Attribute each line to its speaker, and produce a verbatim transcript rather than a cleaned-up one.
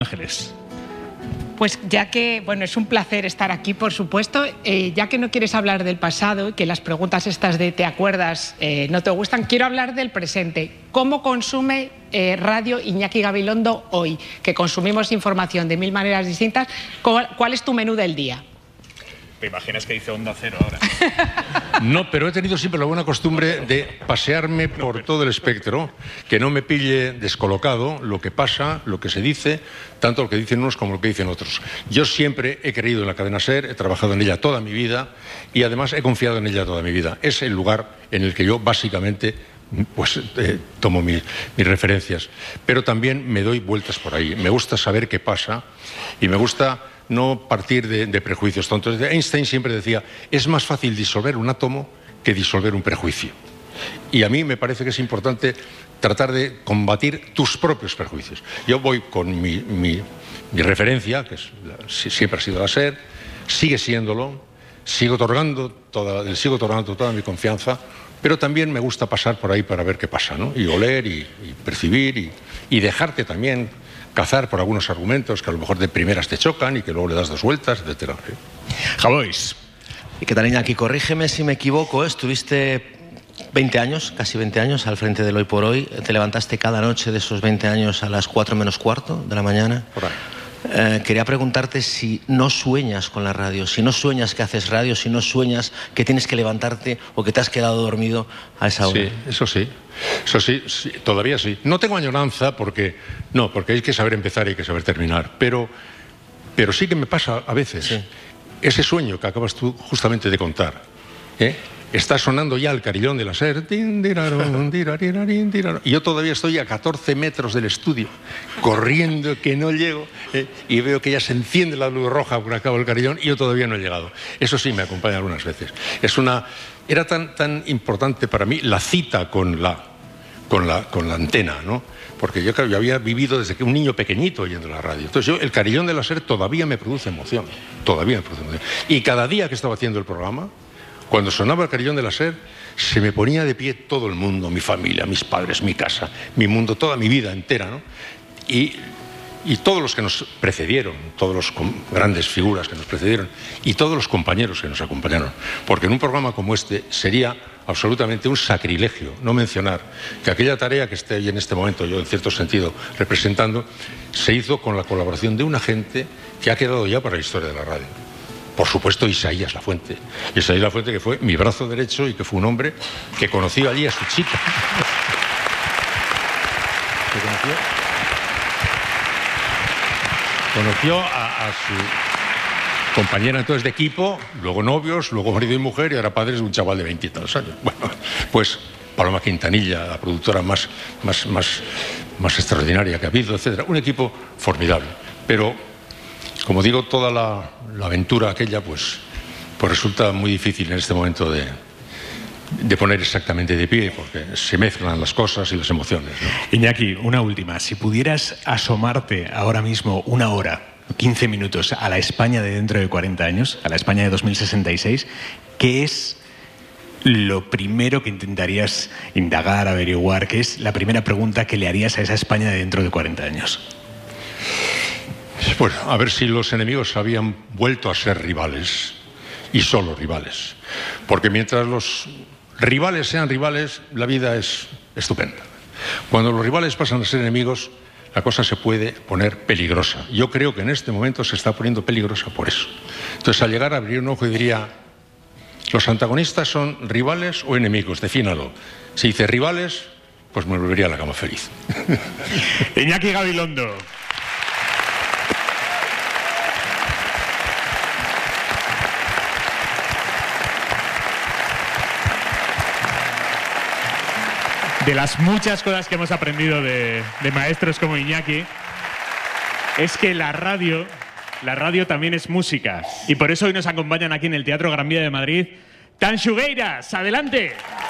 Speaker 1: Ángeles.
Speaker 2: Pues ya que, bueno, es un placer estar aquí, por supuesto, eh, ya que no quieres hablar del pasado y que las preguntas estas de ¿te acuerdas? Eh, no te gustan, quiero hablar del presente. ¿Cómo consume eh, Radio Iñaki Gabilondo hoy? Que consumimos información de mil maneras distintas. ¿Cuál, cuál es tu menú del día?
Speaker 1: ¿Te imaginas que dice Onda Cero ahora?
Speaker 3: No, pero he tenido siempre la buena costumbre de pasearme por todo el espectro, que no me pille descolocado lo que pasa, lo que se dice, tanto lo que dicen unos como lo que dicen otros. Yo siempre he creído en la cadena SER, he trabajado en ella toda mi vida y además he confiado en ella toda mi vida. Es el lugar en el que yo básicamente pues eh, tomo mi, mis referencias, pero también me doy vueltas por ahí. Me gusta saber qué pasa y me gusta no partir de, de prejuicios tontos. Einstein siempre decía, es más fácil disolver un átomo que disolver un prejuicio. Y a mí me parece que es importante tratar de combatir tus propios prejuicios. Yo voy con mi, mi, mi referencia, que es la, siempre ha sido la SER, sigue siéndolo, sigo otorgando toda, le sigo otorgando toda mi confianza, pero también me gusta pasar por ahí para ver qué pasa, ¿no? Y oler y, y percibir y, y dejarte también cazar por algunos argumentos que a lo mejor de primeras te chocan y que luego le das dos vueltas, etcétera.
Speaker 1: Javois.
Speaker 4: ¿Y qué tal, Iñaki? Corrígeme si me equivoco, ¿eh? Estuviste veinte años, casi veinte años, al frente del Hoy por Hoy. Te levantaste cada noche de esos veinte años a las cuatro menos cuarto de la mañana.
Speaker 3: Por ahí.
Speaker 4: Eh, quería preguntarte si no sueñas con la radio, si no sueñas que haces radio, si no sueñas que tienes que levantarte o que te has quedado dormido a esa hora.
Speaker 3: Sí, eso sí, eso sí, sí, todavía sí. No tengo añoranza porque, no, porque hay que saber empezar y hay que saber terminar, pero, pero sí que me pasa a veces. Sí. Ese sueño que acabas tú justamente de contar, ¿eh? Está sonando ya el carillón de la SER, y yo todavía estoy a catorce metros del estudio, corriendo que no llego, eh, y veo que ya se enciende la luz roja por acá el carillón y yo todavía no he llegado. Eso sí me acompaña algunas veces. Es una, era tan, tan importante para mí la cita con la, con la, con la antena, ¿no? Porque yo, claro, yo había vivido desde que un niño pequeñito oyendo la radio. Entonces yo, el carillón de la SER todavía me produce emoción, todavía me produce emoción. Y cada día que estaba haciendo el programa, cuando sonaba el carillón de la SER, se me ponía de pie todo el mundo, mi familia, mis padres, mi casa, mi mundo, toda mi vida entera, ¿no? Y, y todos los que nos precedieron, todos los grandes figuras que nos precedieron y todos los compañeros que nos acompañaron. Porque en un programa como este sería absolutamente un sacrilegio no mencionar que aquella tarea que estoy en este momento yo en cierto sentido representando se hizo con la colaboración de una gente que ha quedado ya para la historia de la radio. Por supuesto, Isaías Lafuente. Isaías Lafuente, que fue mi brazo derecho y que fue un hombre que conoció allí a su chica. ¿Que conoció? Conoció a, a su compañera entonces de equipo, luego novios, luego marido y mujer, y ahora padres de un chaval de veintitantos años. Bueno, pues Paloma Quintanilla, la productora más, más, más, más extraordinaria que ha habido, etcétera. Un equipo formidable. Pero, como digo, toda la, la aventura aquella, pues, pues resulta muy difícil en este momento de, de poner exactamente de pie, porque se mezclan las cosas y las emociones, ¿no?
Speaker 1: Iñaki, una última. Si pudieras asomarte ahora mismo una hora, quince minutos, a la España de dentro de cuarenta años, a la España de dos mil sesenta y seis, ¿qué es lo primero que intentarías indagar, averiguar? ¿Qué es la primera pregunta que le harías a esa España de dentro de cuarenta años?
Speaker 3: Bueno, a ver si los enemigos habían vuelto a ser rivales, y solo rivales. Porque mientras los rivales sean rivales, la vida es estupenda. Cuando los rivales pasan a ser enemigos, la cosa se puede poner peligrosa. Yo creo que en este momento se está poniendo peligrosa por eso. Entonces, al llegar a abrir un ojo, diría, ¿los antagonistas son rivales o enemigos? Defínalo. Si dice rivales, pues me volvería a la cama feliz.
Speaker 1: Iñaki Gabilondo. De las muchas cosas que hemos aprendido de, de maestros como Iñaki, es que la radio, la radio también es música. Y por eso hoy nos acompañan aquí en el Teatro Gran Vía de Madrid, Tanxugueiras. ¡Adelante!